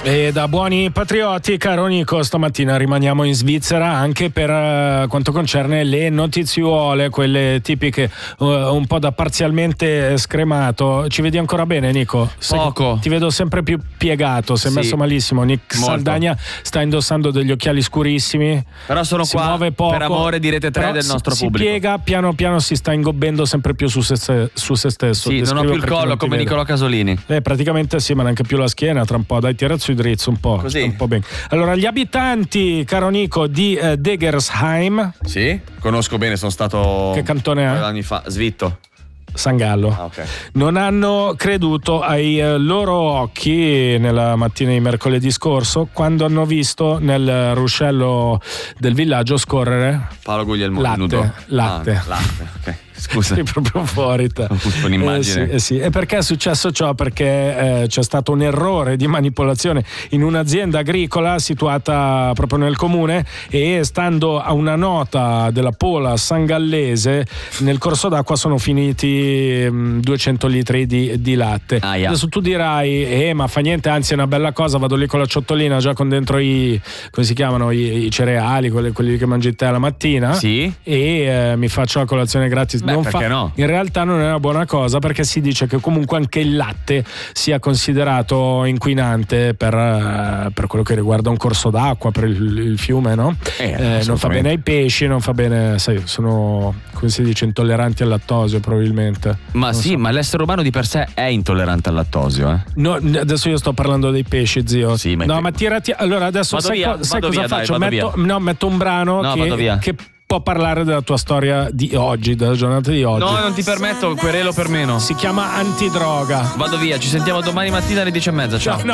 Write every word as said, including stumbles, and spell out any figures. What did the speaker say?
E da buoni patrioti, caro Nico, stamattina rimaniamo in Svizzera anche per uh, quanto concerne le notiziuole, quelle tipiche, uh, un po' da parzialmente scremato. Ci vedi ancora bene, Nico? Poco. Ti vedo sempre più piegato, sei sì. messo malissimo. Nick Molto. Saldagna sta indossando degli occhiali scurissimi. Però sono si qua muove poco, per amore di Rete tre del nostro si, pubblico. Si piega, piano piano si sta ingobbendo sempre più su se, su se stesso. Sì, non ho più il collo come Nicolò Casolini. Eh, praticamente sì, ma neanche più la schiena. Tra un po', dai, tira su i drizzo un po'. Così. Un po' bene. Allora, gli abitanti, caro Nico, di eh, Degersheim. Sì, conosco bene, sono stato. Che cantone è? Anni fa, Svitto. San Gallo. Ah, okay. Non hanno creduto ai eh, loro occhi nella mattina di mercoledì scorso quando hanno visto nel ruscello del villaggio scorrere Paolo Guglielmo latte, nudo. latte. Ah, latte, ok. Scusa. Sei proprio fuori te. Un'immagine. Eh sì, eh sì. E perché è successo ciò? Perché eh, c'è stato un errore di manipolazione in un'azienda agricola situata proprio nel comune, e stando a una nota della Pola Sangallese nel corso d'acqua sono finiti mh, duecento litri di, di latte. Ah, yeah. Adesso tu dirai eh ma fa niente, anzi è una bella cosa, vado lì con la ciottolina già con dentro i, come si chiamano, i, i cereali, quelli, quelli che mangi te la mattina, sì. e eh, mi faccio la colazione gratis. Beh, non perché fa, no? In realtà non è una buona cosa, perché si dice che comunque anche il latte sia considerato inquinante per, uh, per quello che riguarda un corso d'acqua, per il, il fiume, no? Eh, eh, non fa bene ai pesci, non fa bene, sai, sono, come si dice, intolleranti al lattosio probabilmente. Ma non sì, so. ma l'essere umano di per sé è intollerante al lattosio, eh? No, adesso io sto parlando dei pesci, zio. Sì, ma no, te... ma tirati. Allora adesso vado sai, via, co- sai vado cosa via, faccio? dai, metto, via. no, metto un brano no, che, vado via. che può parlare della tua storia di oggi, della giornata di oggi. No, non ti permetto, querelo per meno. Si chiama Antidroga. Vado via, ci sentiamo domani mattina alle dieci e mezza. Ciao. No.